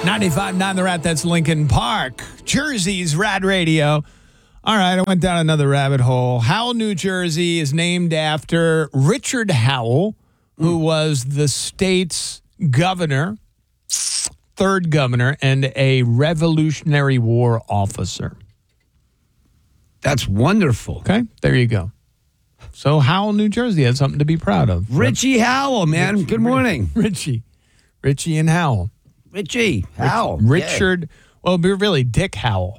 95.9 The Rat, that's Lincoln Park, Jersey's Rat Radio. All right, I went down another rabbit hole. Howell, New Jersey is named after Richard Howell, who was the state's governor, third governor, and a Revolutionary War officer. That's wonderful. Okay, there you go. So Howell, New Jersey has something to be proud of. Richie Howell, man. Good morning. Richie and Howell. Richie Howell. Richard, well, really, Dick Howell.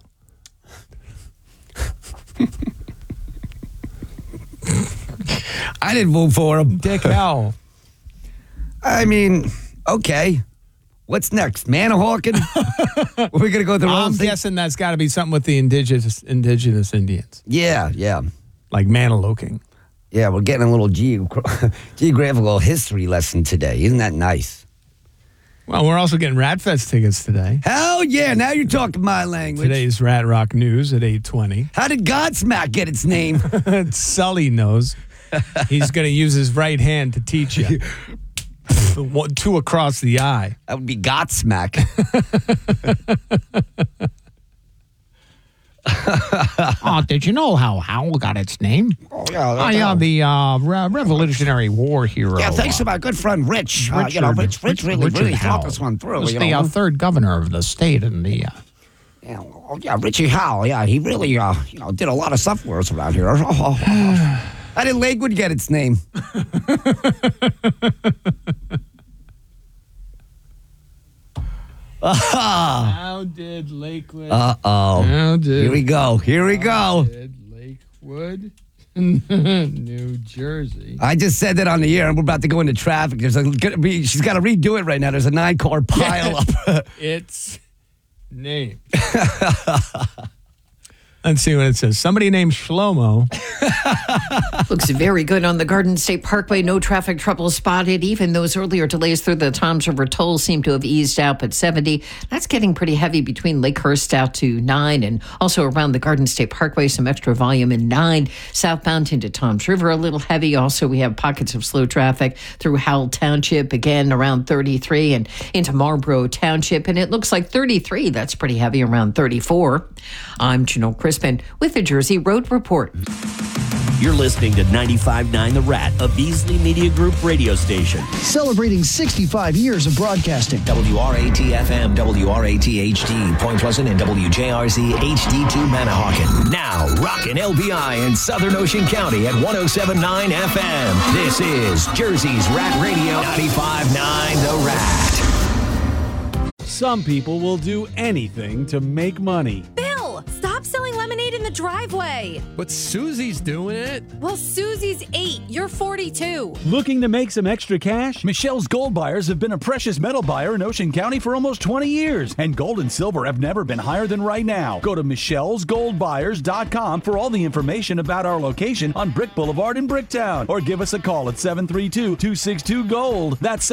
I didn't vote for him. Dick Howell. I mean, okay. What's next? Manahawkin? We're going to go through all I'm things? guessing that's got to be something with the indigenous Indians. Yeah. Like Manaloking. Yeah, we're getting a little geographical history lesson today. Isn't that nice? Well, we're also getting Rat Fest tickets today. Hell yeah, now you're talking my language. Today's Rat Rock News at 8:20. How did Godsmack get its name? Sully knows. He's going to use his right hand to teach you. Two across the eye. That would be Godsmack. Did you know how Howell got its name? The Revolutionary War hero. Yeah, thanks to my good friend Rich. Rich really thought this one through. Was the third governor of the state and the... Richie Howell. Yeah, he really, did a lot of stuff for us around here. How did Lakewood get its name? How did Lakewood... Uh-oh. Here we go. How did Lakewood, New Jersey... I just said that on the air, and we're about to go into traffic. She's got to redo it right now. There's a 9-car pile up. Its name. Let's see what it says. Somebody named Shlomo. Looks very good on the Garden State Parkway. No traffic trouble spotted. Even those earlier delays through the Toms River toll seem to have eased out, but 70, that's getting pretty heavy between Lakehurst out to 9 and also around the Garden State Parkway, some extra volume in 9. Southbound into Toms River, a little heavy. Also, we have pockets of slow traffic through Howell Township, again around 33 and into Marlboro Township. And it looks like 33, that's pretty heavy around 34. I'm Janelle Crispin with the Jersey Road Report. You're listening to 95.9 The Rat, a Beasley Media Group radio station. Celebrating 65 years of broadcasting. WRAT-FM, WRAT-HD, Point Pleasant, and WJRZ HD2 Manahawkin. Now, rockin' LBI in Southern Ocean County at 107.9 FM. This is Jersey's Rat Radio, 95.9 The Rat. Some people will do anything to make money. Bill, stop selling lemonade in the driveway. But Susie's doing it. Well, Susie's 8. You're 42. Looking to make some extra cash? Michelle's Gold Buyers have been a precious metal buyer in Ocean County for almost 20 years, and gold and silver have never been higher than right now. Go to michellesgoldbuyers.com for all the information about our location on Brick Boulevard in Bricktown, or give us a call at 732-262-GOLD. That's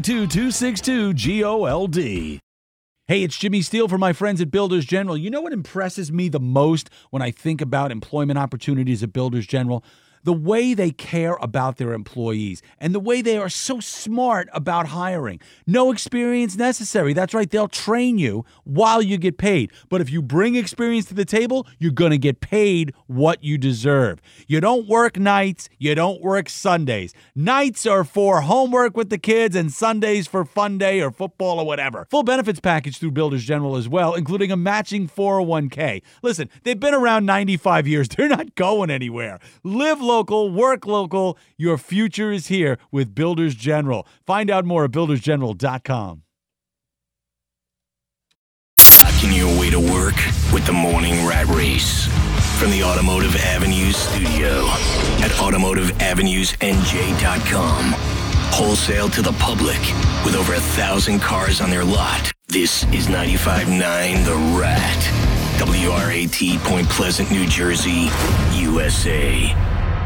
732-262-GOLD. Hey, it's Jimmy Steele for my friends at Builders General. You know what impresses me the most when I think about employment opportunities at Builders General? The way they care about their employees and the way they are so smart about hiring. No experience necessary. That's right, they'll train you while you get paid. But if you bring experience to the table, you're going to get paid what you deserve. You don't work nights, you don't work Sundays. Nights are for homework with the kids and Sundays for fun day or football or whatever. Full benefits package through Builders General as well, including a matching 401k. Listen, they've been around 95 years. They're not going anywhere. Live local, work local. Your future is here with Builders General. Find out more at buildersgeneral.com. Rocking your way to work with the Morning Rat Race. From the Automotive Avenues studio at automotiveavenusnj.com. Wholesale to the public with over 1,000 cars on their lot. This is 95.9 The Rat. WRAT, Point Pleasant, New Jersey, USA.